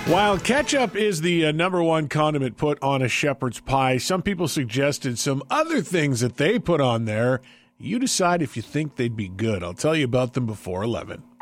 While ketchup is the number one condiment put on a shepherd's pie, some people suggested some other things that they put on there. You decide if you think they'd be good. I'll tell you about them before 11.